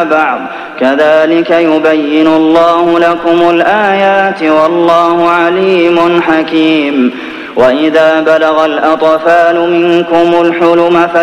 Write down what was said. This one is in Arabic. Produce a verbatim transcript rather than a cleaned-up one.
بعض كذلك يبين الله لكم الآيات والله عليم حكيم وإذا بلغ الأطفال منكم الحلم